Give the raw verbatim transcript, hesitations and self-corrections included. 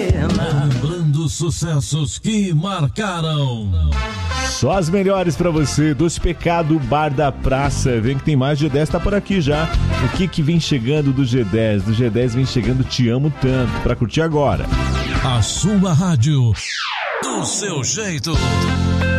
pena. Lembrando sucessos que marcaram. Só as melhores pra você, Doce Pecado, Bar da Praça. Vem que tem mais, G dez tá por aqui já. O que que vem chegando do G dez? Do G dez vem chegando Te Amo Tanto, pra curtir agora. A sua rádio, do seu jeito.